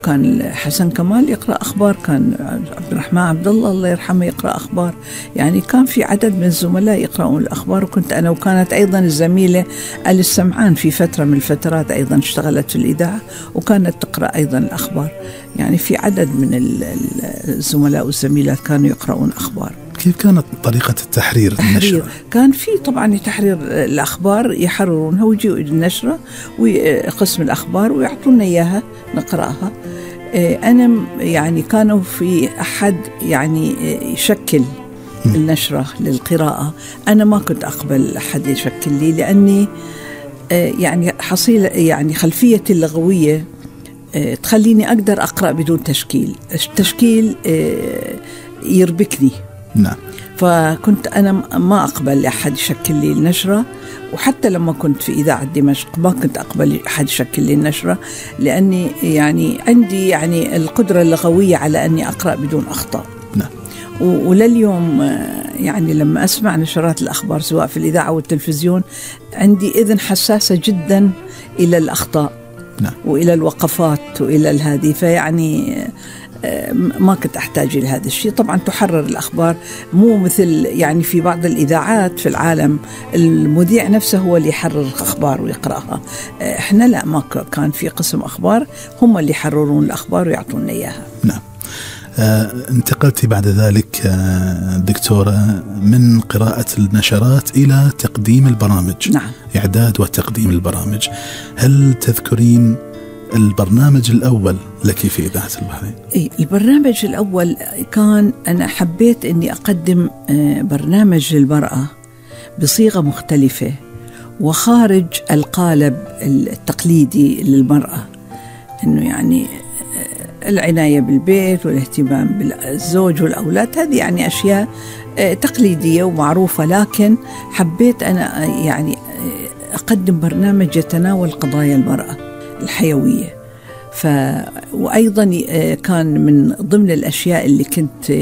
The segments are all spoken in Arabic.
كان حسن كمال يقرأ أخبار، كان عبد الرحمن عبد الله يرحمه يقرأ أخبار، يعني كان في عدد من الزملاء يقرؤون الأخبار. وكنت أنا، وكانت أيضا الزميلة آل السمعان في فترة من الفترات أيضا اشتغلت في الإذاعة وكانت تقرأ أيضا الأخبار. يعني في عدد من الزملاء والزميلات كانوا يقرؤون أخبار. كيف كانت طريقة التحرير؟ النشرة كان في طبعا تحرير الأخبار، يحررونها ويجوا النشرة وقسم الأخبار ويعطونا إياها نقرأها. أنا يعني كانوا في أحد يعني يشكل النشرة للقراءة، أنا ما كنت أقبل أحد يشكل لي، لأني يعني حصيلة يعني خلفيتي اللغوية تخليني أقدر أقرأ بدون تشكيل. التشكيل يربكني. نعم. فكنت أنا ما أقبل أحد يشكل لي النشرة، وحتى لما كنت في إذاعة دمشق ما كنت أقبل أحد يشكل لي النشرة، لأني يعني عندي يعني القدرة اللغوية على أني أقرأ بدون أخطاء. نعم. ولليوم يعني لما أسمع نشرات الأخبار سواء في الإذاعة والتلفزيون عندي إذن حساسة جدا إلى الأخطاء. نعم. وإلى الوقفات وإلى هذه، فيعني ما كنت أحتاج إلى هذا الشيء. طبعا تحرر الأخبار، مو مثل يعني في بعض الإذاعات في العالم المذيع نفسه هو اللي يحرر الأخبار ويقرأها. إحنا لا، ما كان في قسم أخبار هم اللي يحررون الأخبار ويعطونا إياها. نعم. انتقلت بعد ذلك دكتورة من قراءة النشرات إلى تقديم البرامج. نعم. إعداد وتقديم البرامج. هل تذكرين البرنامج الأول لك في إذاعة البحرين؟ البرنامج الأول كان أنا حبيت أني أقدم برنامج للمرأة بصيغة مختلفة وخارج القالب التقليدي للمرأة، أنه يعني العناية بالبيت والاهتمام بالزوج والأولاد، هذه يعني أشياء تقليدية ومعروفة، لكن حبيت أنا يعني أقدم برنامج يتناول قضايا المرأة الحيوية. وأيضا كان من ضمن الأشياء اللي كنت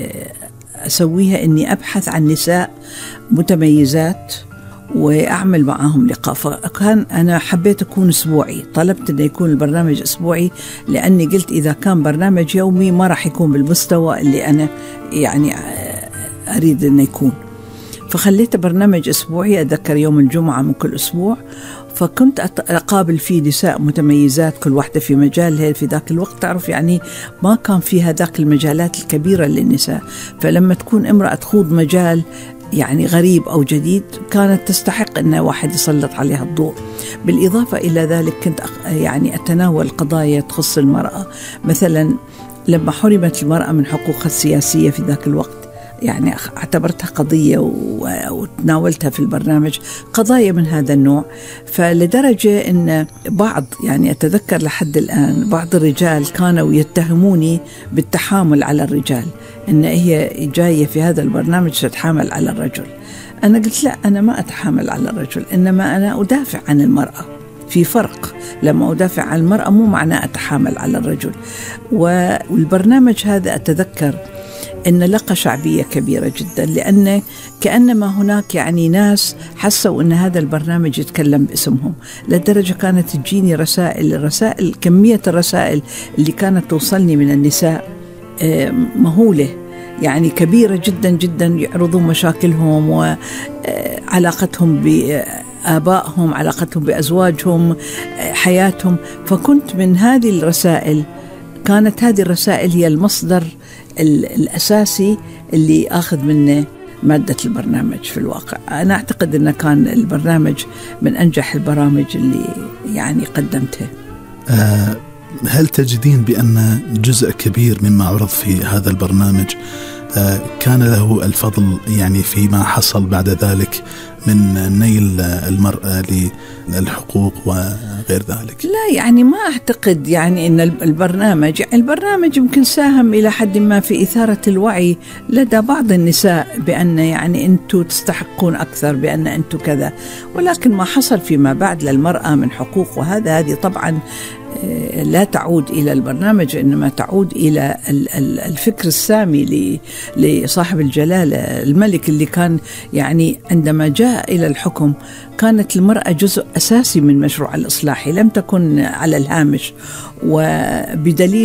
أسويها أني أبحث عن نساء متميزات وأعمل معهم لقاء. فكان أنا حبيت أكون أسبوعي، طلبت أن يكون البرنامج أسبوعي، لأني قلت إذا كان برنامج يومي ما راح يكون بالمستوى اللي أنا يعني أريد أن يكون. فخليت برنامج أسبوعي، أذكر يوم الجمعة من كل أسبوع، فكنت أقابل فيه نساء متميزات كل واحدة في مجالها. في ذاك الوقت تعرف يعني ما كان فيها ذاك المجالات الكبيرة للنساء، فلما تكون امرأة تخوض مجال يعني غريب أو جديد كانت تستحق أن واحد يسلط عليها الضوء. بالإضافة إلى ذلك كنت يعني أتناول قضايا تخص المرأة، مثلا لما حرمت المرأة من حقوقها السياسية في ذاك الوقت، يعني اعتبرتها قضية وتناولتها في البرنامج، قضايا من هذا النوع. فلدرجة أن بعض يعني أتذكر لحد الآن بعض الرجال كانوا يتهموني بالتحامل على الرجال، أن هي جاية في هذا البرنامج تتحامل على الرجل. أنا قلت لا، أنا ما أتحامل على الرجل، إنما أنا أدافع عن المرأة. في فرق، لما أدافع عن المرأة مو معناه أتحامل على الرجل. والبرنامج هذا أتذكر أن لقى شعبية كبيرة جدا، لأن كأنما هناك يعني ناس حسوا أن هذا البرنامج يتكلم باسمهم، لدرجة كانت تجيني رسائل كمية الرسائل اللي كانت توصلني من النساء مهولة، يعني كبيرة جدا جدا، يعرضون مشاكلهم وعلاقتهم بآبائهم، علاقتهم بأزواجهم، حياتهم. فكنت من هذه الرسائل، كانت هذه الرسائل هي المصدر الأساسي اللي أخذ منه مادة البرنامج. في الواقع أنا أعتقد أنه كان البرنامج من أنجح البرامج اللي يعني قدمتها. هل تجدين بأن جزء كبير مما عرض في هذا البرنامج كان له الفضل يعني فيما حصل بعد ذلك من نيل المرأة للحقوق وغير ذلك؟ لا، يعني ما أعتقد يعني أن البرنامج يمكن ساهم إلى حد ما في إثارة الوعي لدى بعض النساء بأن يعني أنتوا تستحقون أكثر، بأن أنتوا كذا، ولكن ما حصل فيما بعد للمرأة من حقوق وهذه طبعا لا تعود إلى البرنامج، إنما تعود إلى الفكر السامي لصاحب الجلالة الملك، اللي كان يعني عندما جاء إلى الحكم كانت المرأة جزء أساسي من مشروع الإصلاحي، لم تكن على الهامش. وبدليل